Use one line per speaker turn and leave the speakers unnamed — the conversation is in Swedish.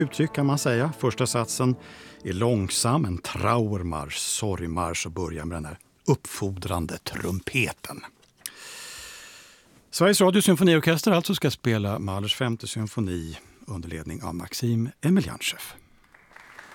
uttryck kan man säga. Första satsen är långsam, en trauermarsch, sorgmarsch och börjar med den här uppfordrande trumpeten. Sveriges Radio symfoniorkester alltså ska spela Mahlers 5:e symfoni under ledning av Maxim Emelianchev.